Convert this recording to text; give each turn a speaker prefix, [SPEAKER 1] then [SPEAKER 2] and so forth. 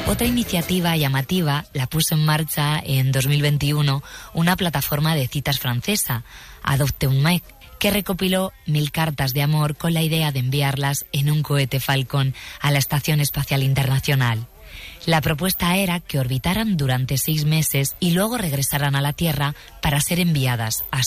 [SPEAKER 1] Otra iniciativa llamativa la puso en marcha en 2021 una plataforma de citas francesa, Adopte un Mec, que recopiló 1000 cartas de amor con la idea de enviarlas en un cohete Falcon a la Estación Espacial Internacional. La propuesta era que orbitaran durante 6 meses y luego regresaran a la Tierra para ser enviadas a